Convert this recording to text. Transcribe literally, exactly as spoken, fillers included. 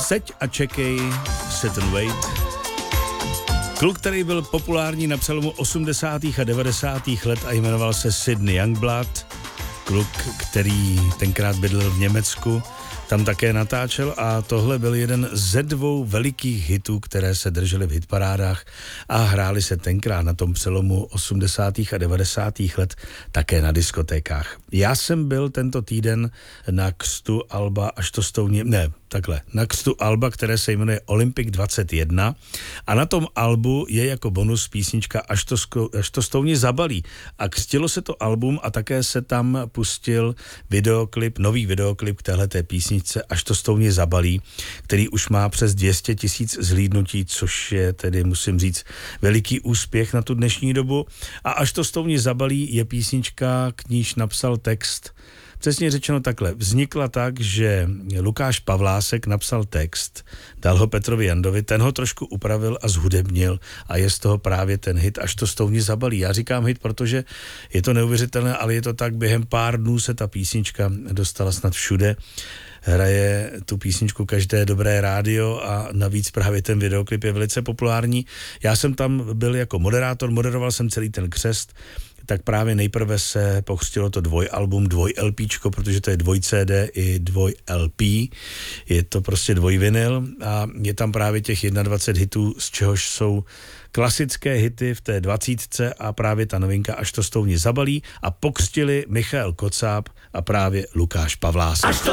Seď a čekej, sit and wait. Kluk, který byl populární na přelomu osmdesátých a devadesátých let a jmenoval se Sydney Youngblood. Kluk, který tenkrát bydlel v Německu, tam také natáčel a tohle byl jeden ze dvou velikých hitů, které se držely v hitparádách a hrály se tenkrát na tom přelomu osmdesátých a devadesátých let také na diskotékách. Já jsem byl tento týden na křtu alba Až to stouně, ne, takhle, na křtu alba, které se jmenuje Olympic dvacet jedna a na tom albu je jako bonus písnička Až to, sko, až to stouně zabalí a křtilo se to album a také se tam pustil videoklip, nový videoklip k téhleté písničce Až to stouně zabalí, který už má přes dvě stě tisíc zhlídnutí, což je tedy, musím říct, veliký úspěch na tu dnešní dobu. A Až to stouně zabalí je písnička, k níž napsal text. Přesně řečeno takhle, vznikla tak, že Lukáš Pavlásek napsal text, dal ho Petrovi Jandovi, ten ho trošku upravil a zhudebnil a je z toho právě ten hit Až to stouně zabalí. Já říkám hit, protože je to neuvěřitelné, ale je to tak, během pár dnů se ta písnička dostala snad všude. Hraje tu písničku každé dobré rádio a navíc právě ten videoklip je velice populární. Já jsem tam byl jako moderátor, moderoval jsem celý ten křest, tak právě nejprve se pokřtilo to dvojalbum, dvoj LPčko, protože to je dvoj C D i dvoj L P, je to prostě dvojvinyl a je tam právě těch dvacet jedna hitů, z čehož jsou klasické hity v té dvacítce a právě ta novinka Až to stouně zabalí a pokřtili Michael Kocáb a právě Lukáš Pavlásek. Až to